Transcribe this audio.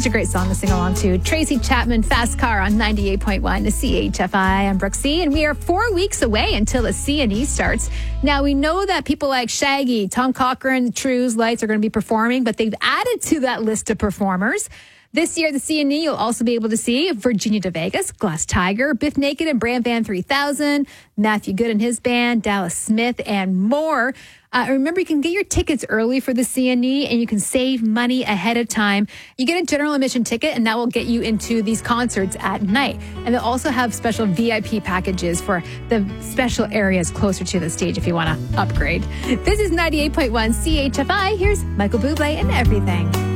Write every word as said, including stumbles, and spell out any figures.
Such a great song to sing along to. Tracy Chapman, Fast Car on ninety-eight point one to C H F I. I'm Brooke C, and we are four weeks away until the C and E starts. Now, we know that people like Shaggy, Tom Cochrane, Trues, Lights are going to be performing, but they've added to that list of performers. This year, the C and E, you'll also be able to see Virginia de Vegas, Glass Tiger, Biff Naked and Bram Van three thousand, Matthew Good and his band, Dallas Smith, and more. Uh, remember, you can get your tickets early for the C and E, and you can save money ahead of time. You get a general admission ticket, and that will get you into these concerts at night. And they'll also have special V I P packages for the special areas closer to the stage if you want to upgrade. This is ninety-eight point one C H F I. Here's Michael Bublé and Everything.